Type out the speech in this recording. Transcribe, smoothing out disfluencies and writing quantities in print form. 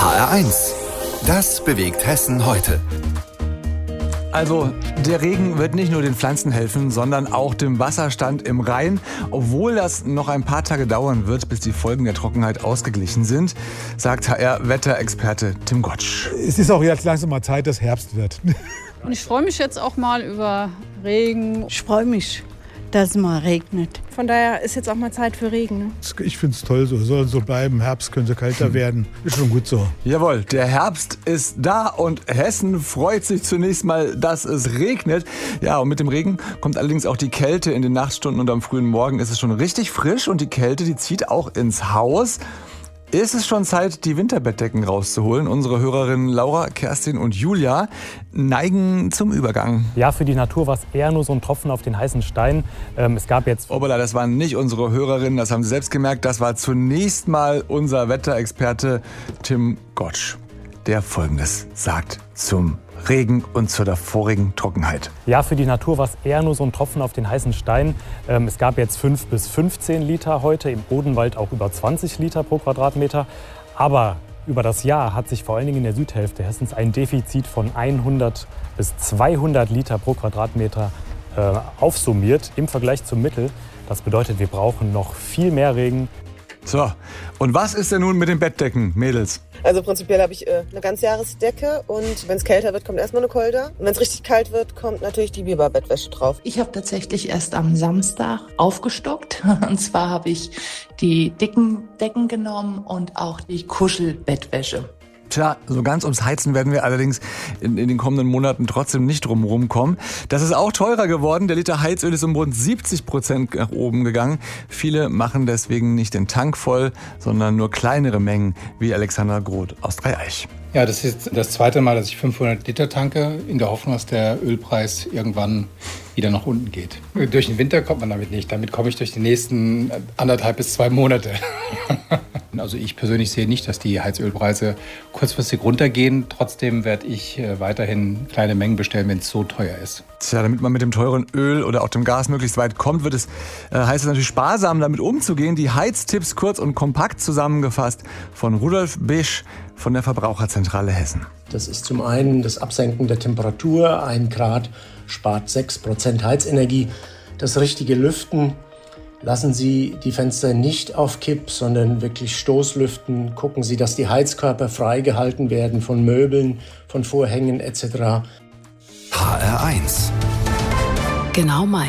HR1, das bewegt Hessen heute. Also, der Regen wird nicht nur den Pflanzen helfen, sondern auch dem Wasserstand im Rhein. Obwohl das noch ein paar Tage dauern wird, bis die Folgen der Trockenheit ausgeglichen sind, sagt HR-Wetterexperte Tim Gottsch. Es ist auch jetzt langsam mal Zeit, dass Herbst wird. Und ich freue mich jetzt auch mal über Regen. Ich freue mich, dass es mal regnet. Von daher ist jetzt auch mal Zeit für Regen. Ne? Ich finde es toll so. Soll so bleiben. Herbst könnte kälter werden. Ist schon gut so. Jawohl, der Herbst ist da und Hessen freut sich zunächst mal, dass es regnet. Ja, und mit dem Regen kommt allerdings auch die Kälte. In den Nachtstunden und am frühen Morgen ist es schon richtig frisch und die Kälte, die zieht auch ins Haus. Ist es schon Zeit, die Winterbettdecken rauszuholen? Unsere Hörerinnen Laura, Kerstin und Julia neigen zum Übergang. Ja, für die Natur war es eher nur so ein Tropfen auf den heißen Stein. Es gab jetzt... Obala, das waren nicht unsere Hörerinnen, das haben Sie selbst gemerkt. Das war zunächst mal unser Wetterexperte Tim Gottsch, der Folgendes sagt zum Regen und zur davorigen Trockenheit. Ja, für die Natur war es eher nur so ein Tropfen auf den heißen Stein. Es gab jetzt 5 bis 15 Liter heute, im Odenwald auch über 20 Liter pro Quadratmeter. Aber über das Jahr hat sich vor allen Dingen in der Südhälfte Hessens ein Defizit von 100 bis 200 Liter pro Quadratmeter aufsummiert im Vergleich zum Mittel. Das bedeutet, wir brauchen noch viel mehr Regen. So, und was ist denn nun mit den Bettdecken, Mädels? Also prinzipiell habe ich eine Ganzjahresdecke und wenn es kälter wird, kommt erstmal eine Kolder. Und wenn es richtig kalt wird, kommt natürlich die Biberbettwäsche drauf. Ich habe tatsächlich erst am Samstag aufgestockt. Und zwar habe ich die dicken Decken genommen und auch die Kuschelbettwäsche. Tja, so ganz ums Heizen werden wir allerdings in den kommenden Monaten trotzdem nicht drumherum kommen. Das ist auch teurer geworden. Der Liter Heizöl ist um rund 70% nach oben gegangen. Viele machen deswegen nicht den Tank voll, sondern nur kleinere Mengen, wie Alexander Groth aus Dreieich. Ja, das ist das zweite Mal, dass ich 500 Liter tanke, in der Hoffnung, dass der Ölpreis irgendwann wieder nach unten geht. Durch den Winter kommt man damit nicht. Damit komme ich durch die nächsten 1,5 bis 2 Monate. Also ich persönlich sehe nicht, dass die Heizölpreise kurzfristig runtergehen. Trotzdem werde ich weiterhin kleine Mengen bestellen, wenn es so teuer ist. Tja, damit man mit dem teuren Öl oder auch dem Gas möglichst weit kommt, heißt es natürlich sparsam, damit umzugehen. Die Heiztipps kurz und kompakt zusammengefasst von Rudolf Bisch von der Verbraucherzentrale Hessen. Das ist zum einen das Absenken der Temperatur. 1 Grad spart 6% Heizenergie. Das richtige Lüften. Lassen Sie die Fenster nicht auf Kipp, sondern wirklich Stoßlüften. Gucken Sie, dass die Heizkörper freigehalten werden von Möbeln, von Vorhängen etc. HR1. Genau mein.